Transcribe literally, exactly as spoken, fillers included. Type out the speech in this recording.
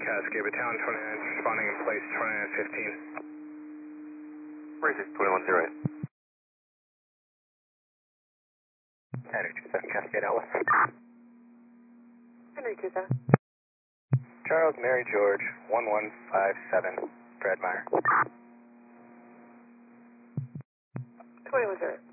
Cascade Battalion twenty-nine, responding in place twenty-nine fifteen. Razor twenty-one zero eight. Henry two seven, Cascade Outlet. Henry two seven. Charles Mary George, one one five seven, Fred Meyer. twenty-one zero eight.